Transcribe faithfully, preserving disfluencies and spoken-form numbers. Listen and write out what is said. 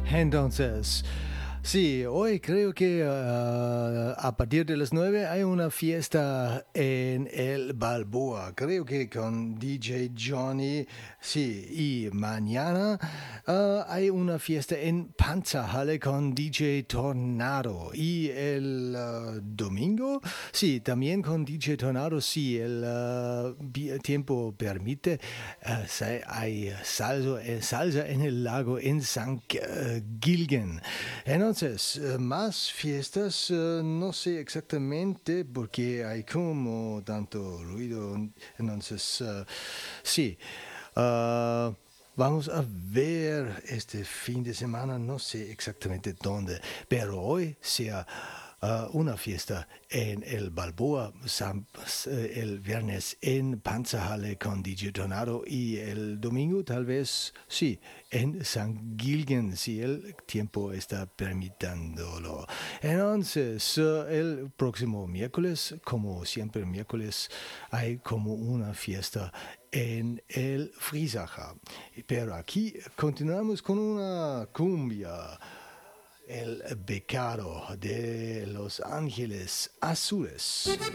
Entonces, sí, hoy creo que uh, a partir de las nueve hay una fiesta en el Balboa. Creo que con D J Johnny, sí, y mañana uh, hay una fiesta en Panzerhalle con D J Tornado. Y el uh, domingo, sí, también con D J Tornado, sí, el uh, tiempo permite. Uh, hay salsa, salsa en el lago en San uh, Gilgen. Entonces, uh, más fiestas, uh, no sé exactamente porque hay como tanto ruido. Entonces, uh, sí. Uh, Vamos a ver este fin de semana, no sé exactamente dónde, pero hoy sea uh, una fiesta en el Balboa, San, el viernes en Panzerhalle con D J Tornado y el domingo tal vez, sí, en San Gilgen, si el tiempo está permitiéndolo. Entonces, uh, el próximo miércoles, como siempre miércoles, hay como una fiesta en el Friesacher. Pero aquí continuamos con una cumbia, el pecado de Los Ángeles Azules.